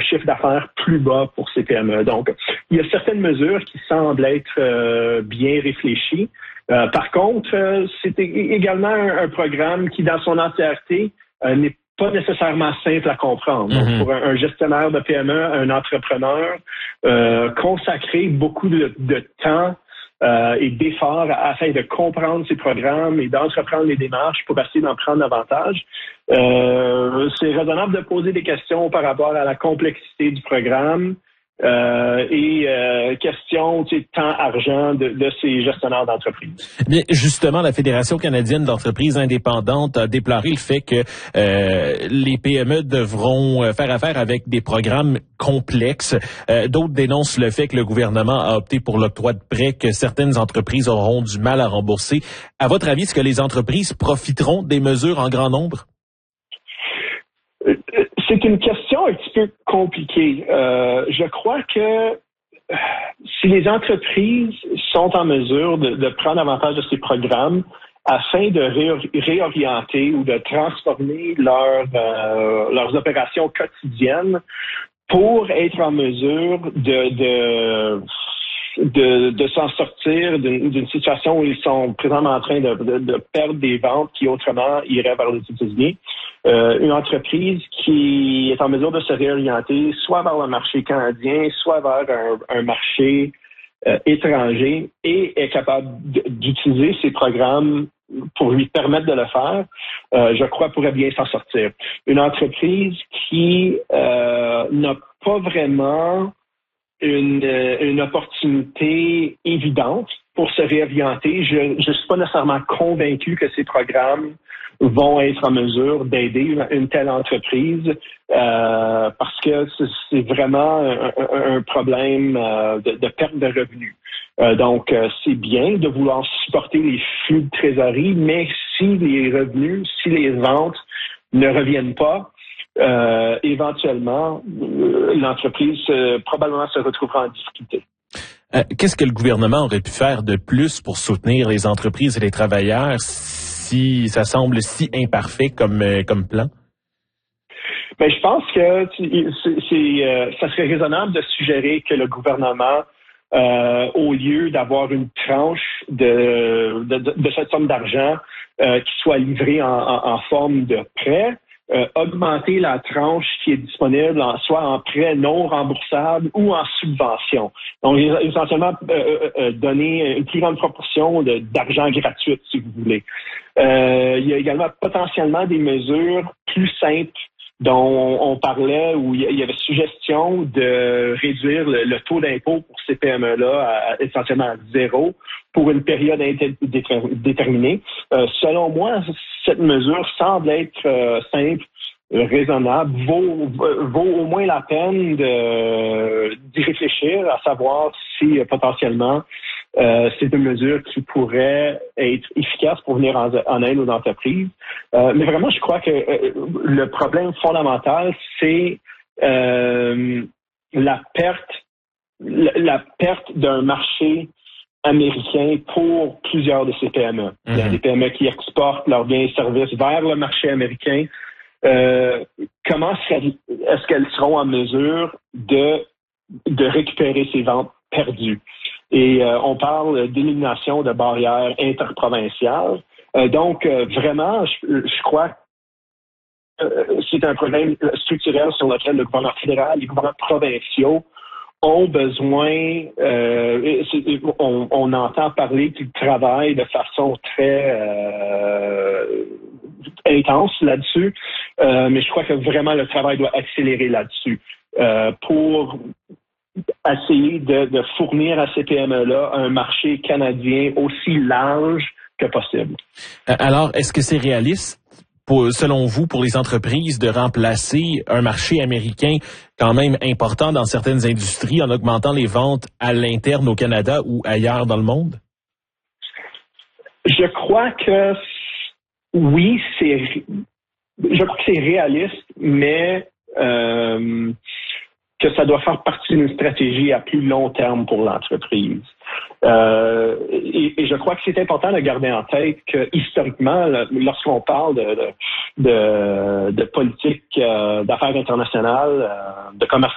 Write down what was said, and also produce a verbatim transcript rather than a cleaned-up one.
chiffre d'affaires plus bas pour ces P M E. Donc, il y a certaines mesures qui semblent être euh, bien réfléchies. Euh, par contre, euh, c'est également un, un programme qui, dans son entièreté, euh, n'est pas nécessairement simple à comprendre. Donc, pour un, un gestionnaire de P M E, un entrepreneur, euh, consacrer beaucoup de, de temps euh, et d'efforts afin de comprendre ces programmes et d'entreprendre les démarches pour essayer d'en prendre davantage. Euh, c'est raisonnable de poser des questions par rapport à la complexité du programme euh, et euh, question, tu sais, temps, argent de, de ces gestionnaires d'entreprise. Bien, justement, la Fédération canadienne d'entreprises indépendantes a déploré le fait que euh, les P M E devront faire affaire avec des programmes complexes. Euh, d'autres dénoncent le fait que le gouvernement a opté pour l'octroi de prêts que certaines entreprises auront du mal à rembourser. À votre avis, est-ce que les entreprises profiteront des mesures en grand nombre? C'est une question un petit peu compliquée. Euh, je crois que si les entreprises sont en mesure de, de prendre avantage de ces programmes afin de ré- réorienter ou de transformer leur, euh, leurs opérations quotidiennes pour être en mesure de, de De, de s'en sortir d'une, d'une situation où ils sont présentement en train de, de, de perdre des ventes qui autrement iraient vers les États-Unis. Euh, une entreprise qui est en mesure de se réorienter soit vers le marché canadien, soit vers un, un marché euh, étranger et est capable d'utiliser ces programmes pour lui permettre de le faire, euh, je crois pourrait bien s'en sortir. Une entreprise qui euh, n'a pas vraiment Une, une opportunité évidente pour se réorienter. Je ne suis pas nécessairement convaincu que ces programmes vont être en mesure d'aider une, une telle entreprise euh, parce que c'est vraiment un, un problème euh, de, de perte de revenus. Euh, donc, euh, c'est bien de vouloir supporter les flux de trésorerie, mais si les revenus, si les ventes ne reviennent pas, Euh, éventuellement, euh, l'entreprise euh, probablement se retrouvera en difficulté. Euh, qu'est-ce que le gouvernement aurait pu faire de plus pour soutenir les entreprises et les travailleurs si ça semble si imparfait comme, euh, comme plan? Ben, je pense que c'est, c'est, euh, ça serait raisonnable de suggérer que le gouvernement, euh, au lieu d'avoir une tranche de, de, de, de cette somme d'argent euh, qui soit livrée en, en, en forme de prêt, Euh, augmenter la tranche qui est disponible en, soit en prêt non remboursable ou en subvention. Donc, essentiellement, euh, euh, donner une plus grande proportion de, d'argent gratuit, si vous voulez. Euh, il y a également potentiellement des mesures plus simples dont on parlait, où il y avait suggestion de réduire le, le taux d'impôt pour ces P M E-là à, à, essentiellement à zéro pour une période indéterminée. Euh, selon moi, cette mesure semble être euh, simple, euh, raisonnable, vaut, vaut au moins la peine de, d'y réfléchir, à savoir si euh, potentiellement euh, c'est une mesure qui pourrait être efficace pour venir en, en aide aux entreprises. Euh, mais vraiment, je crois que euh, le problème fondamental, c'est euh, la perte, la, la perte d'un marché américain pour plusieurs de ces P M E. Mm-hmm. Il y a des P M E qui exportent leurs biens et services vers le marché américain. Euh, comment est-ce qu'elles seront en mesure de, de récupérer ces ventes perdues? Et euh, on parle d'élimination de barrières interprovinciales. Euh, donc, euh, vraiment, je, je crois que euh, c'est un problème structurel sur lequel le gouvernement fédéral et les gouvernements provinciaux ont besoin, euh, on, on entend parler qu'ils travaillent de façon très euh, intense là-dessus, euh, mais je crois que vraiment le travail doit accélérer là-dessus euh, pour essayer de, de fournir à ces P M E-là un marché canadien aussi large que possible. Alors, est-ce que c'est réaliste, pour, selon vous, pour les entreprises de remplacer un marché américain quand même important dans certaines industries en augmentant les ventes à l'interne au Canada ou ailleurs dans le monde? Je crois que oui, c'est je crois que c'est réaliste, mais euh, que ça doit faire partie d'une stratégie à plus long terme pour l'entreprise. Euh, et, et je crois que c'est important de garder en tête que historiquement, lorsqu'on parle de, de, de, de politique euh, d'affaires internationales, euh, de commerce